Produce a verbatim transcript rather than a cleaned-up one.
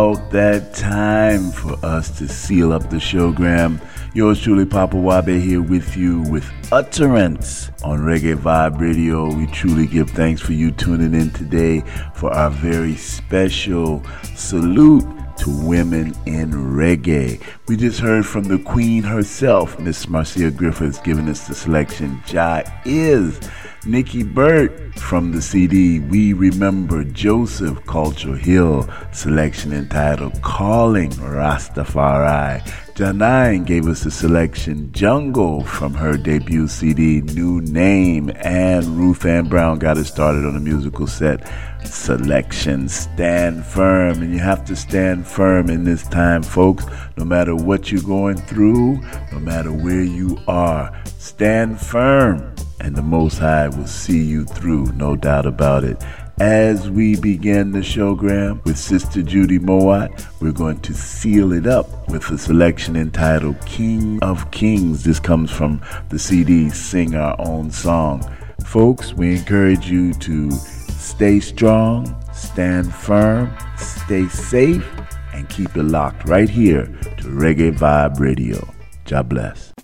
About that time for us to seal up the showgram. Yours truly, Papa Wabe, here with you with Utterance on Reggae Vibe Radio. We truly give thanks for you tuning in today for our very special salute to women in reggae. We just heard from the queen herself, Miss Marcia Griffiths, giving us the selection Jah Is. Nikki Burt from the C D We Remember Joseph Culture Hill selection entitled Calling Rastafari. Janine gave us the selection Jungle from her debut C D New Name, and Ruth Ann Brown got us started on the musical set selection Stand Firm. And you have to stand firm in this time, folks. No matter what you're going through, no matter where you are, stand firm. And the Most High will see you through, no doubt about it. As we begin the showgram with Sister Judy Mowatt, we're going to seal it up with a selection entitled King of Kings. This comes from the C D Sing Our Own Song. Folks, we encourage you to stay strong, stand firm, stay safe, and keep it locked right here to Reggae Vibe Radio. God bless.